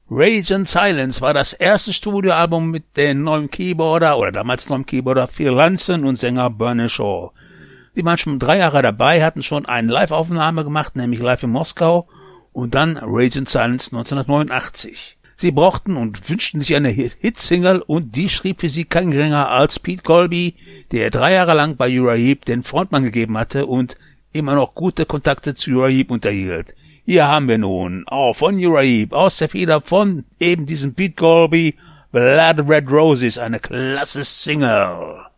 Raging Silence war das erste Studioalbum mit dem neuen Keyboarder oder damals neuen Keyboarder Phil Lanson und Sänger Bernie Shaw. Die waren schon 3 Jahre dabei, hatten schon eine Live-Aufnahme gemacht, nämlich Live in Moskau und dann Raging Silence 1989. Sie brauchten und wünschten sich eine Hitsingle und die schrieb für sie kein geringer als Pete Colby, der 3 Jahre lang bei Uriah Heep den Frontmann gegeben hatte und immer noch gute Kontakte zu Uriah Heep unterhielt. Hier haben wir nun, von Uriah Heep, aus der Feder von eben diesem Pete Colby, Blood Red Roses, eine klasse Single.